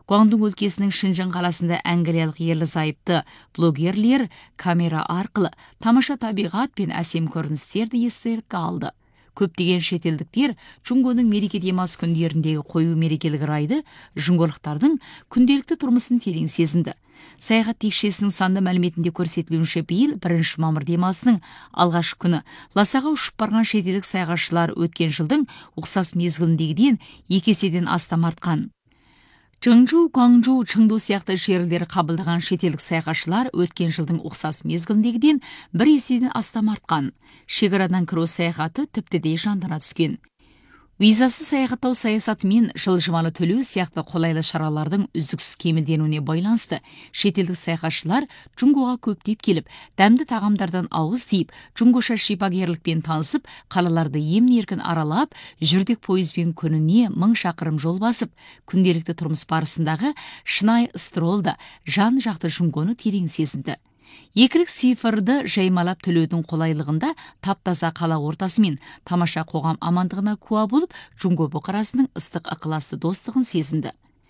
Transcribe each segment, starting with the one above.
Гуандун өлкесінің Шинжан қаласында әңгілиялық ерлі-зайыпты блогерлер камера арқылы тамаша табиғат пен әсем көріністерді естелікке алды. Көптеген шетелдіктер Чунгоның мереке демалыс күндеріндегі қою мерекелік райды жүңголықтардың күнделікті тұрмысын терең сезінді. Саяхат текшесінің санды мәліметінде көрсетілуінше биыл 1 мамыр демалысының алғашқы күні Ласаға ұшып барған шетелдік саяхатшылар өткен жылдың ұқсас мезгіліндегіден 2 еседен астам артқан. Чыңжу, Гуаңжу, Чыңду сияқты жерлер қабылдаған шетелдік саяхатшылар өткен жылдың ұқсас мезгіліндегіден 1 еседен астам артқан. Шекарадан кіру саяхаты тіпті де жандана түскен. Визасыз саяхаттау саясаты мен жылжымалы төлеу сияқты қолайлы шаралардың үздіксіз кемелденуіне байланысты шетелдік саяхатшылар Чунгоға көптеп келіп, дәмді тағамдардан ауыз тиіп, чунгоша шипагерлікпен танысып, қалаларды емін-еркін аралап, жүрдек пойызбен күніне 1000 шақырым жол басып, күнделікті тұрмыс барысындағы шынайы стролда жан жақты Чунгоны терең сезінді. Екілік цифрды жаймалап төлеудің қолайлығында таптаза қала ортасы мен тамаша қоғам амандығына куә болып, Чунго бұқарасының ыстық ықыласты достығын сезінді.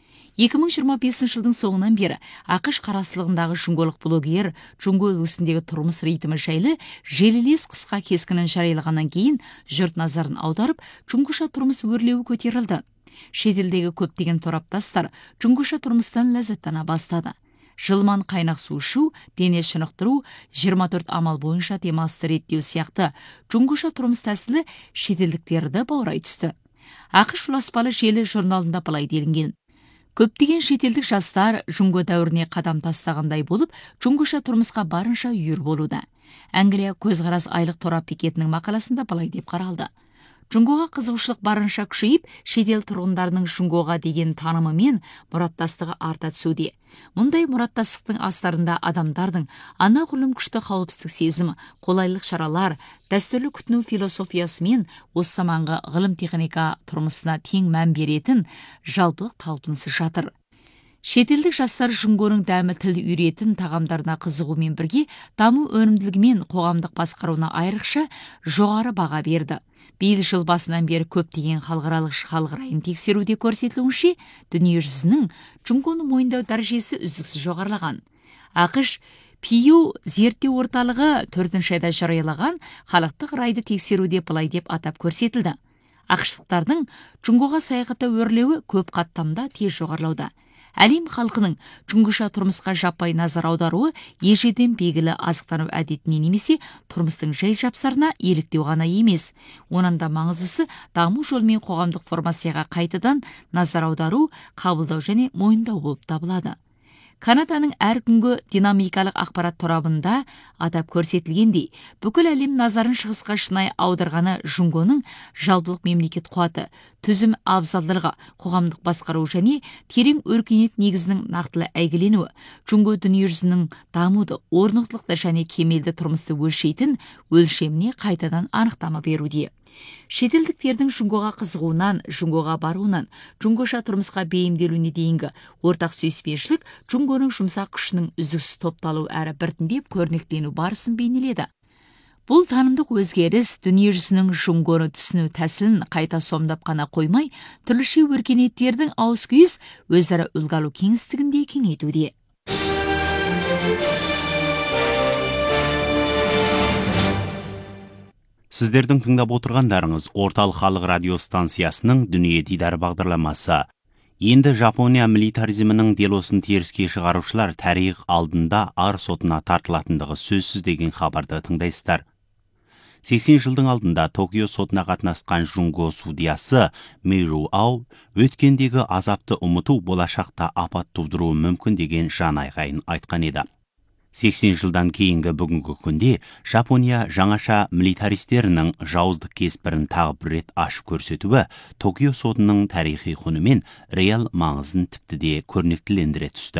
2025 жылдың соңынан бері ақш қарасылығындағы чунголық блогер Чунго үлгісіндегі тұрмыс ритмі жайлы желілес қысқа кескінін жариялағаннан кейін жұрт назарын аударып, чунгоша тұрмыс өрлеуі көтерілді. Шетелдегі көптеген тораптастар чунгоша тұрмыстан ләззаттана бастады. Жылман қайнақ су ішу, дене шынықтыру, 24 амал бойынша демалысты реттеу сияқты чунгоша тұрмыс тәсілі шетелдіктерді баурай түсті. ақш ұласпалы желі журналында былай делінген. Көптеген шетелдік жастар Чунго дәуіріне қадам тастағандай болып, чунгоша тұрмысқа барынша үйір болуда. Англия көзқарас айлық торап пикетінің мақаласында былай деп қаралды. Чунгоға қызығушылық барынша күшейіп, шетел тұрғындарының Чунгоға деген танымы мен мұраттастығы арта түсуде. Мұндай мұраттастықтың астарында адамдардың анағұрлым күшті қауіпсіздік сезімі, қолайлық шаралар, дәстүрлі күтіну философиясы мен осы заманғы ғылым техника тұрмысына тең мән беретін жалпылық талпынысы жатыр. Шетелдік жастар Чунгоның дәмі тіл үйретін тағамдарына қызығумен бірге даму өнімділігі мен қоғамдық басқаруына айрықша жоғары баға берді. Биыл жыл басынан бері көптеген халықаралық райын тексеруде көрсетілуінше, дүние жүзінің Чунгоны мойындау дәрежесі үздіксіз жоғарылаған. ақш Пью зерттеу орталығы 4 айда жариялаған халықтық райды тексеруде былай деп атап көрсетілді. ақштықтардың Чунгоға саяхаттау өрлеуі көп қаттамда тез жоғарылауда. Әлем халқының чунгоша тұрмысқа жаппай назар аударуы ежеден белгілі азықтану әдетіне немесе тұрмыстың жай жапсарына еліктеу ғана емес. Онан да маңыздысы даму жолымен қоғамдық формацияға қайтадан назар аудару, қабылдау және мойындау болып табылады. Канаданың әр күнгі динамикалық ақпарат торабында атап көрсетілгендей, бүкіл әлем назарын шығысқа шынайы аударғаны Чунгоның жалпылық мемлекет қуаты, түзім абзалдарға, қоғамдық басқару және терең өркениет негізінің нақтылы әйгіленуі, Чунго дүние жүзінің дамуды, орнықтылықты және кемелді тұрмысты өлшейтін өлшеміне қайтадан анықтама беруде. Шетелдіктердің Чунгоға қызығуынан, Чунгоға баруынан, чунгоша тұрмысқа бейімделуіне дейінгі ортақ сүйіспеншілік Чунгоның жұмсақ күшінің үздіксіз топталу әрі біртіндеп көрнектену барысын бейнеледі. Бұл танымдық өзгеріс дүние жүзінің Чунгоны түсіну тәсілін қайта сомдап қана қоймай, түрліше өркениеттердің ауыс-күйіс өзара үлгі алу кеңістігінде кеңейтуде. Сіздердің тыңдап отырғандарыңыз орталық халық радио станциясының дүние дидар бағдарламасы. Енді Жапония милитаризмінің делосын теріске шығарушылар тарих алдында ар сотына тартылатындығы сөзсіз деген хабарды тыңдайсыздар. 80 жылдың алдында Токио сотына қатынасқан Чунго судьясы Мейру Ау өткендегі азапты ұмыту болашақта апат тудыруы мүмкін деген жан айғайын айтқан еді. 80 жылдан кейінгі бүгінгі күнде Жапония жаңаша милитаристерінің жауыздық кеспірін тағы бір рет ашып көрсетуі Токио сотының тарихи құны мен реал маңызын тіпті де көрнектілендіре түсті.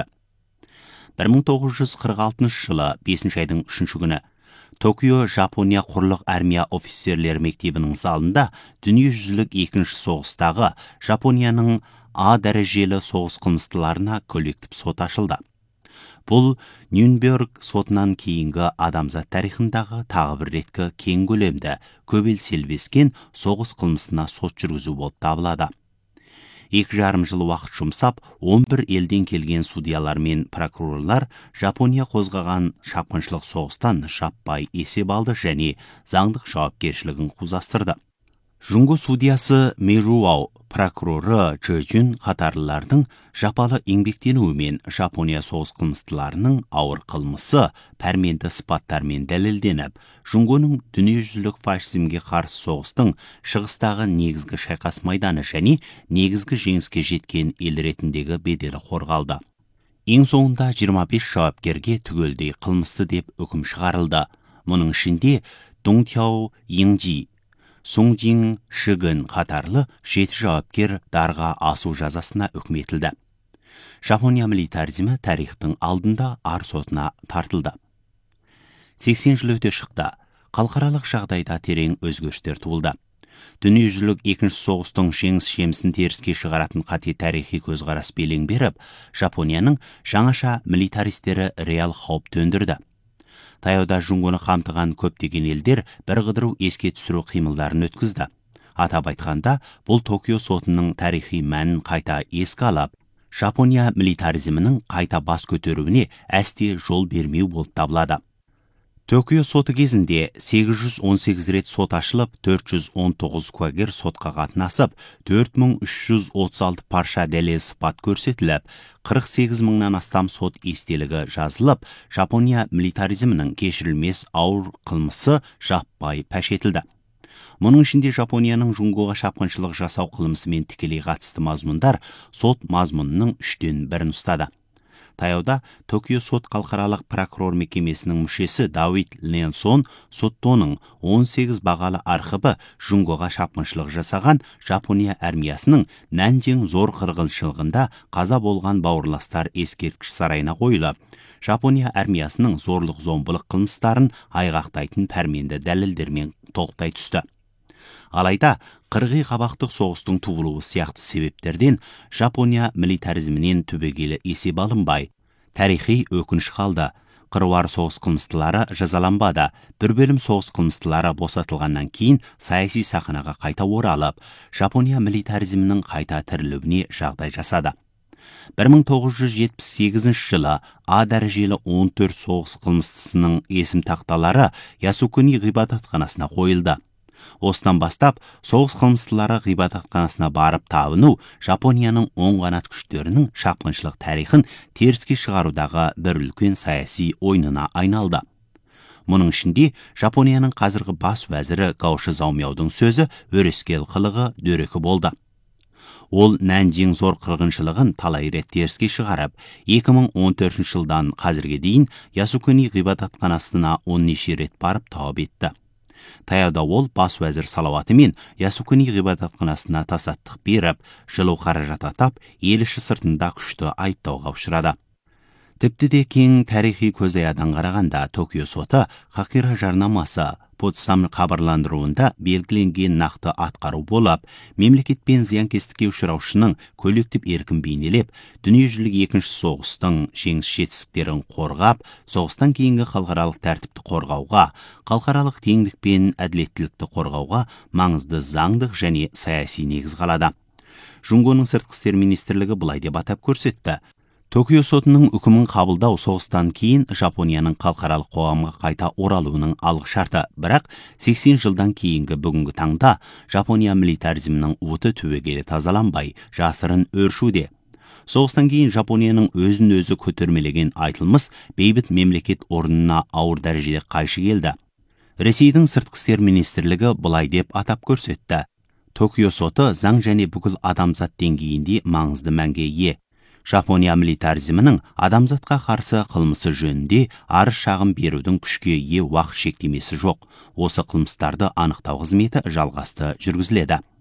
1946 жылы 5 айдың 3 күні Токио Жапония құрлық армия офицерлер мектебінің залында дүниежүзілік 2-ші соғыстағы Жапонияның А дәрежелі соғыс қылмыстыларына коллектив сот ашылды. Бұл Нюрнберг сотынан кейінгі адамзат тарихындағы тағы бір реткі кең көлемді көбел селбескен соғыс қылмысына сот жүргізу болып табылады. 2,5 жыл уақыт жұмсап, 11 елден келген судьялар мен прокурорлар Жапония қозғаған шапқыншылық соғыстан жаппай есеп алды және заңдық жауапкершілігін қузастырды. Жунго судьясы Меруау, прокуроры Чжүн қатарлылардың жапалы еңбектенуі мен Жапония соғыс қылмыстыларының ауыр қылмысы пәрменді сипаттармен дәлелденіп, Жунгоның дүниежүзілік фашизмге қарсы соғыстың шығыстағы негізгі шайқас майданы және негізгі жеңіске жеткен ел ретіндегі беделі қорғалды. Ең соңында 25 жауапкерге түгелдей қылмысты деп үкім шығарылды. Мұның ішінде Доңтяо Йыңжи, Сонgjin Шигын қатарлы 7 жауапкер дарға асу жазасына үкім етілді. Жапония милитаризмі тарихтың алдында ар сотына тартылды. 80 жыл өте шықты. Халықаралық жағдайда терең өзгерістер туылды. Дүниежүзілік екінші соғыстың жеңісін теріске шығаратын қате тарихи көзқарас белең беріп, Жапонияның жаңаша милитаристері реал қауіп төндірді. Таяуда Жунгоны қамтыған көптеген елдер бір қыдыру еске түсіру қимылдарын өткізді. Атап айтқанда, бұл Токио сотының тарихи мәнін қайта еске алып, Жапония милитаризмінің қайта бас көтеруіне әсте жол бермеу болып табылады. Токио соты кезінде 818 рет сот ашылып, 419 куәгер сотқа қатынасып, 4336 парша дәлел сыпат көрсетіліп, 48 мыңнан астам сот естелігі жазылып, Жапония милитаризмінің кешірілмес ауыр қылмысы жаппай паш етілді. Мұның ішінде Жапонияның Жунгоға шапқыншылық жасау қылмысымен тікелей қатысты мазмұндар сот мазмұнының 3-тен 1-ін ұстады. Таяуда Токио сот халықаралық прокурор мекемесінің мүшесі Давид Ленсон соттоның 18 бағалы архиві Жунгоға шапқыншылық жасаған Жапония армиясының Нанжин зор қырғыншылығында қаза болған бауырластар ескерткіш сарайына қойылып, Жапония армиясының зорлық-зомбылық қылмыстарын айғақтайтын пәрменді дәлелдермен толықтай түсті. Алайда, қырғи қабақтық соғыстың туылуы сияқты себептерден Жапония милитаризмінен түбегейлі есеп алынбай, тарихи өкініш қалды. Қыруар соғыс қылмыстылары жазаланбады. Бір бөлім соғыс қылмыстылары босатылғаннан кейін саяси сахнаға қайта оралып, Жапония милитаризмінің қайта тірілуіне жағдай жасады. 1978 жылы А дәрежелі 14 соғыс қылмыстысының есім тақталары Ясукуни ғибадатханасына қойылды. Осыдан бастап, соғыс қылмыстылары ғибадатханасына барып табыну Жапонияның оң қанат күштерінің шапқыншылық тарихын теріске шығарудағы бір үлкен саяси ойынына айналды. Мұның ішінде Жапонияның қазіргі бас уәзірі Гаоши Заумяудың сөзі өрескел қылығы дөрекі болды. Ол Нанжин зор қырғыншылығын талай рет теріске шығарып, 2014 жылдан қазірге дейін Ясукуни ғибадатханасына 10 рет барып тауып етті. Таяуда ол бас уәзір салауаты мен Ясукуни ғибадатханасына тасаттық беріп, жылу қаражат атап, ел іші сыртында күшті айыптауға ұшырады. Тіпті де кең тарихи көзаядан қарағанда Токио соты Хакира жарнамасы Потсам хабарландыруында белгіленген нақты атқару болып, мемлекетпен зиянкестікке ұшыраушының коллектив еркін бейнелеп, дүниежүзілік екінші соғыстың жеңіс жетістіктерін қорғап, соғыстан кейінгі халықаралық тәртіпті қорғауға, халықаралық теңдік пен әділеттілікті қорғауға маңызды заңдық және саяси негіз қалады. Жунгоның сыртқы істер министрлігі былай деп атап көрсетті. Токио сотының үкімін қабылдау соғыстан кейін Жапонияның халықаралық қоғамға қайта оралуының алғы шарты, бірақ 80 жылдан кейінгі бүгінгі таңда Жапония милитаризмінің уыты түбегейлі тазаланбай, жасырын өршуде. Соғыстан кейін Жапонияның өзін-өзі көтермелеген айтылмыс бейбіт мемлекет орнына ауыр дәрежеде қайшы келді. Ресейдің сыртқы істер министрлігі былай деп атап көрсетті. Токио соты заң және бүкіл адамзат деңгейінде маңызды мәнге ие. Жапония милитаризмінің адамзатқа қарсы қылмысы жөнінде арыз шағым берудің күшке ие уақыт шектемесі жоқ. Осы қылмыстарды анықтау қызметі жалғасты жүргізіледі.